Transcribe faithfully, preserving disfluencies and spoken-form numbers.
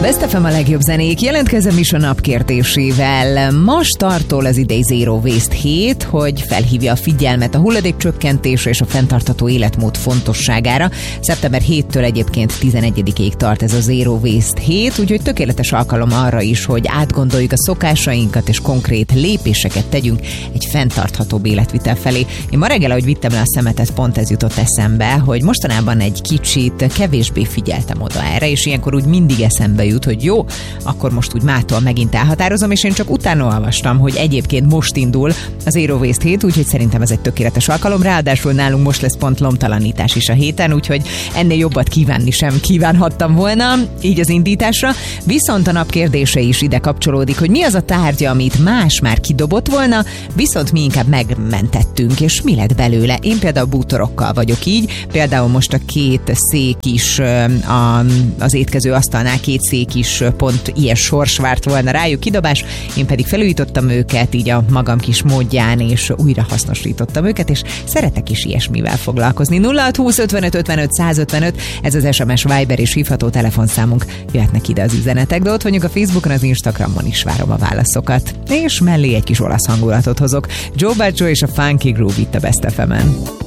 Best ef em a legjobb zenék, jelentkezem is a napkérdésével. Ma startol az idei Zero Waste hét, hogy felhívja a figyelmet a hulladékcsökkentésre és a fenntartható életmód fontosságára. szeptember hetedikétől egyébként tizenegyedikéig tart ez a Zero Waste hét, úgyhogy tökéletes alkalom arra is, hogy átgondoljuk a szokásainkat és konkrét lépéseket tegyünk egy fenntarthatóbb életvitel felé. Én ma reggel, ahogy vittem le a szemetet, pont ez jutott eszembe, hogy mostanában egy kicsit kevésbé figyeltem oda erre, és ilyenkor úgy mindig eszembe jut, hogy jó, akkor most úgy mától megint elhatározom, és én csak utána olvastam, hogy egyébként most indul az Zero Waste hét, úgyhogy szerintem ez egy tökéletes alkalom, ráadásul nálunk most lesz pont lomtalanítás is a héten, úgyhogy ennél jobbat kívánni sem kívánhattam volna, így az indításra. Viszont a nap kérdése is ide kapcsolódik, hogy mi az a tárgya, amit más már kidobott volna, viszont mi inkább megmentettünk, és mi lett belőle. Én például bútorokkal vagyok így, például most a két szék is a, az étkező asztalnál két szék is pont ilyen sors várt volna rájuk kidobás, én pedig felújítottam őket így a magam kis módján, és újra hasznosítottam őket, és szeretek is ilyesmivel foglalkozni. nulla hat húsz ötvenöt ötvenöt százötvenöt, ez az es em es, Viber és hívható telefonszámunk. Jöhetnek ide az üzenetek, de ott vagyunk a Facebookon, az Instagramon is várom a válaszokat. És mellé egy kis olasz hangulatot hozok. Joe Baccio és a Funky Groove itt a Best ef emen.